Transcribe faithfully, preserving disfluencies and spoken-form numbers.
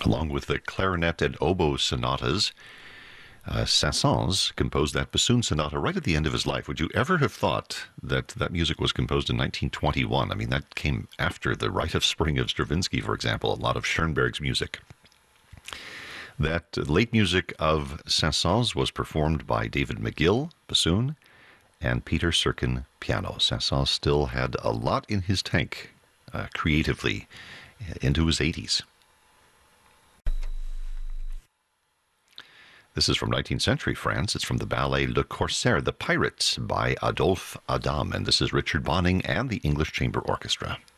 along with the clarinet and oboe sonatas. Uh, Saint-Saëns composed that bassoon sonata right at the end of his life. Would you ever have thought that that music was composed in nineteen twenty-one? I mean, that came after the Rite of Spring of Stravinsky, for example, a lot of Schoenberg's music. That late music of Saint-Saëns was performed by David McGill, bassoon, and Peter Serkin, piano. Saint-Saëns still had a lot in his tank uh, creatively into his eighties. This is from nineteenth century France. It's from the ballet Le Corsaire, The Pirates by Adolphe Adam. And this is Richard Bonning and the English Chamber Orchestra.